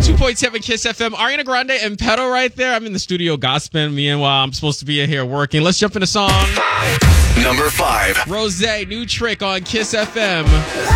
102.7 Kiss FM. Ariana Grande and Pedal right there. I'm in the studio gossiping. Meanwhile, I'm supposed to be in here working. Let's jump into song. Number 5. Rosé, new trick on Kiss FM.